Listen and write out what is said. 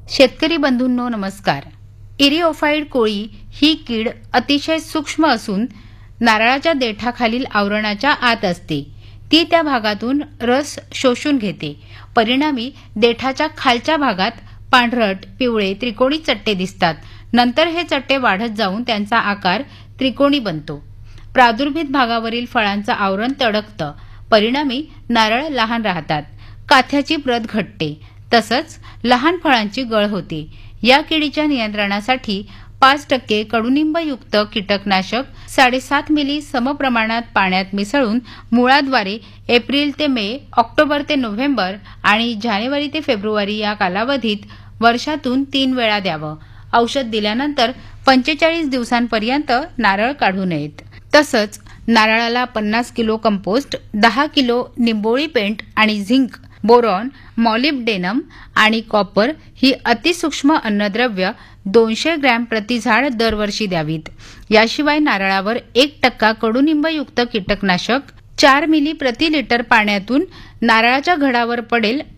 शेतकरी बंधूंनो नमस्कार. इरिओफाइड कोळी ही कीड अतिशय सूक्ष्म असून नारळाच्या देठाखालील आवरणाच्या आत असते. ती त्या भागातून रस शोषून घेते. परिणामी देठाच्या खालच्या भागात पांढरट, पिवळे, त्रिकोणी चट्टे दिसतात. नंतर हे चट्टे वाढत जाऊन त्यांचा आकार त्रिकोणी बनतो. प्रादुर्भीत भागावरील फळांचं आवरण तडकतं. परिणामी नारळ लहान राहतात. काथ्याची प्रत घटते. तसंच लहान फळांची गळ होते. या किडीच्या नियंत्रणासाठी 5% कडुनिंबयुक्त कीटकनाशक 7.5 मिली समप्रमाणात पाण्यात मिसळून मुळाद्वारे एप्रिल ते मे, ऑक्टोबर ते नोव्हेंबर आणि जानेवारी ते फेब्रुवारी या कालावधीत वर्षातून 3 वेळा द्यावं. औषध दिल्यानंतर 45 दिवसांपर्यंत नारळ काढू नयेत. तसंच नारळाला 50 किलो कंपोस्ट, 10 किलो निंबोळी पेंट आणि झिंक, बोरॉन, मॉलिब्डेनम आणि कॉपर ही अतिसूक्ष्म अन्नद्रव्य 200 ग्रॅम प्रति झाड दरवर्षी द्यावीत. याशिवाय नारळावर 1% कडुनिंबयुक्त कीटकनाशक 4 मिली प्रति लिटर पाण्यातून नारळाच्या घडावर पडेल